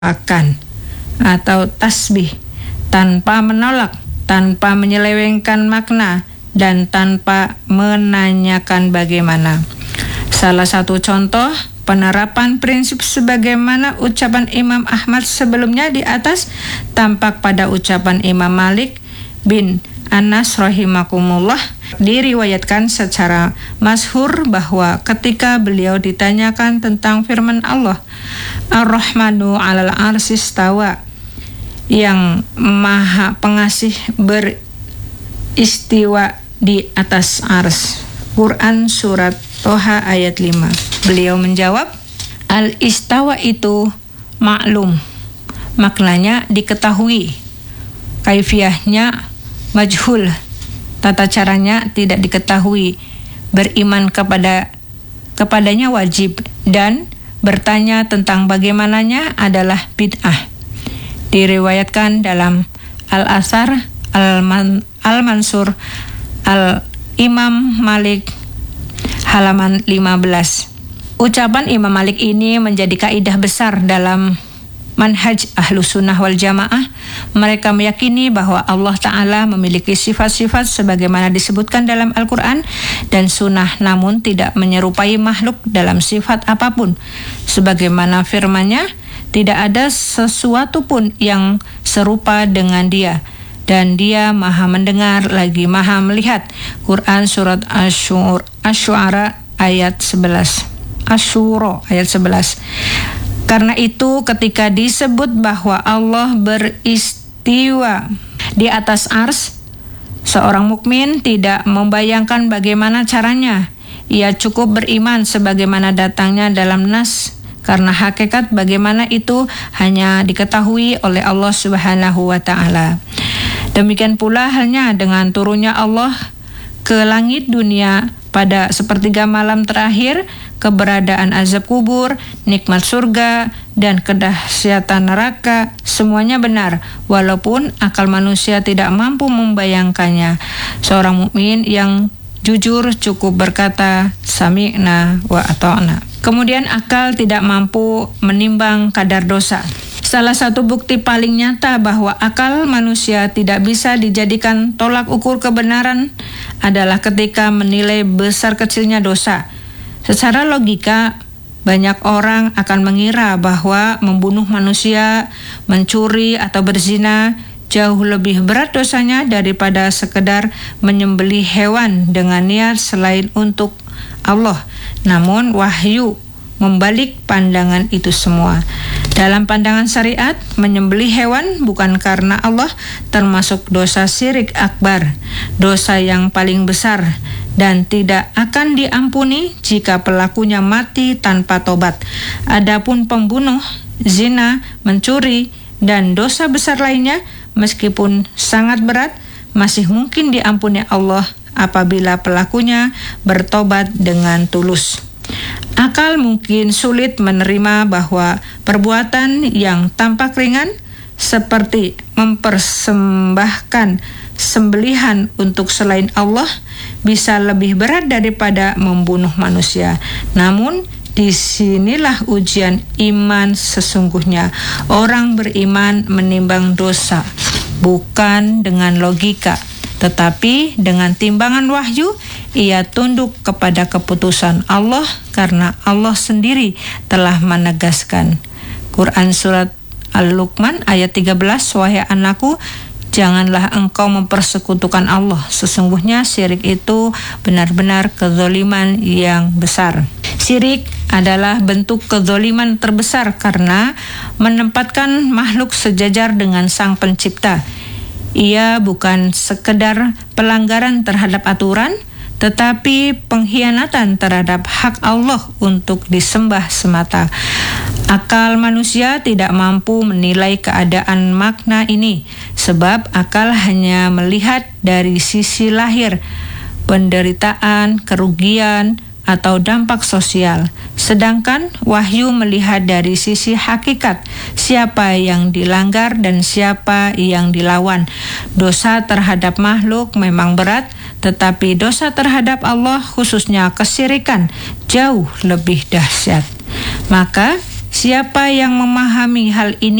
akan atau tasbih, tanpa menolak, tanpa menyelewengkan makna, dan tanpa menanyakan bagaimana. Salah satu contoh penerapan prinsip sebagaimana ucapan Imam Ahmad sebelumnya di atas tampak pada ucapan Imam Malik bin Anas rahimakumullah. Diriwayatkan secara masyhur bahwa ketika beliau ditanyakan tentang firman Allah Ar-Rahmanu 'alal 'arsy istawa, yang Maha Pengasih beristiwa di atas ars, Quran surat Toha ayat 5. Beliau menjawab, al-istawa itu maklum, maknanya diketahui, kaifiyahnya majhul, tata caranya tidak diketahui, beriman kepadanya wajib, dan bertanya tentang bagaimananya adalah bid'ah. Diriwayatkan dalam Al-Asar Al-Mansur Al-Imam Malik halaman 15. Ucapan Imam Malik ini menjadi kaidah besar dalam manhaj Ahlus Sunnah wal Jamaah. Mereka meyakini bahwa Allah Ta'ala memiliki sifat-sifat sebagaimana disebutkan dalam Al-Quran dan Sunnah, namun tidak menyerupai makhluk dalam sifat apapun. Sebagaimana firman-Nya, tidak ada sesuatu pun yang serupa dengan Dia, dan Dia Maha mendengar lagi Maha melihat. Quran surat Asy-Syu'ara ayat 11. Asy-Syura ayat 11. Karena itu ketika disebut bahwa Allah beristiwa di atas ars, seorang mukmin tidak membayangkan bagaimana caranya. Ia cukup beriman sebagaimana datangnya dalam nas, karena hakikat bagaimana itu hanya diketahui oleh Allah Subhanahu wa Ta'ala. Demikian pula halnya dengan turunnya Allah ke langit dunia pada sepertiga malam terakhir, keberadaan azab kubur, nikmat surga, dan kedahsyatan neraka, semuanya benar, walaupun akal manusia tidak mampu membayangkannya. Seorang mukmin yang jujur cukup berkata, sami'na wa ata'na. Kemudian akal tidak mampu menimbang kadar dosa. Salah satu bukti paling nyata bahwa akal manusia tidak bisa dijadikan tolak ukur kebenaran adalah ketika menilai besar kecilnya dosa. Secara logika, banyak orang akan mengira bahwa membunuh manusia, mencuri, atau berzina jauh lebih berat dosanya daripada sekedar menyembelih hewan dengan niat selain untuk Allah. Namun wahyu membalik pandangan itu semua. Dalam pandangan syariat, menyembelih hewan bukan karena Allah termasuk dosa syirik akbar, dosa yang paling besar, dan tidak akan diampuni jika pelakunya mati tanpa tobat. Adapun pembunuh, zina, mencuri, dan dosa besar lainnya, meskipun sangat berat, masih mungkin diampuni Allah apabila pelakunya bertobat dengan tulus. Akal mungkin sulit menerima bahwa perbuatan yang tampak ringan seperti mempersembahkan sembelihan untuk selain Allah bisa lebih berat daripada membunuh manusia. Namun disinilah ujian iman sesungguhnya. Orang beriman menimbang dosa bukan dengan logika, tetapi dengan timbangan wahyu. Ia tunduk kepada keputusan Allah karena Allah sendiri telah menegaskan. Quran surat Al-Luqman ayat 13, wahai anakku, janganlah engkau mempersekutukan Allah. Sesungguhnya syirik itu benar-benar kezaliman yang besar. Syirik adalah bentuk kezaliman terbesar karena menempatkan makhluk sejajar dengan Sang Pencipta. Ia bukan sekedar pelanggaran terhadap aturan, tetapi pengkhianatan terhadap hak Allah untuk disembah semata. Akal manusia tidak mampu menilai keadaan makna ini, sebab akal hanya melihat dari sisi lahir, penderitaan, kerugian, atau dampak sosial. Sedangkan wahyu melihat dari sisi hakikat, siapa yang dilanggar dan siapa yang dilawan. Dosa terhadap makhluk memang berat, tetapi dosa terhadap Allah, khususnya kesyirikan, jauh lebih dahsyat. Maka Siapa yang memahami hal ini